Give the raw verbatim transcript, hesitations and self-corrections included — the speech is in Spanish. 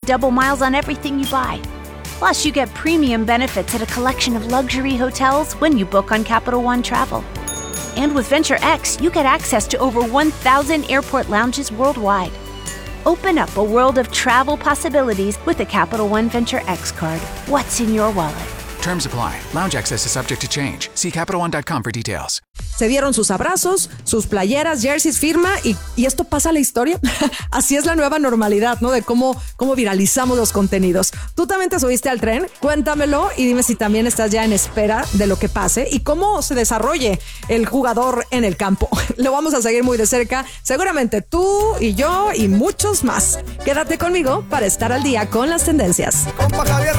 double miles on everything you buy. Plus, you get premium benefits at a collection of luxury hotels when you book on Capital One Travel. And with Venture X, you get access to over one thousand airport lounges worldwide. Open up a world of travel possibilities with the Capital One Venture X card. What's in your wallet? Terms apply. Lounge access is subject to change. See Capital One dot com for details. Se dieron sus abrazos, sus playeras, jerseys, firma y, y esto pasa a la historia. Así es la nueva normalidad, ¿no? De cómo, cómo viralizamos los contenidos. ¿Tú también te subiste al tren? Cuéntamelo y dime si también estás ya en espera de lo que pase y cómo se desarrolle el jugador en el campo. Lo vamos a seguir muy de cerca. Seguramente tú y yo y muchos más. Quédate conmigo para estar al día con las tendencias. Compa Javier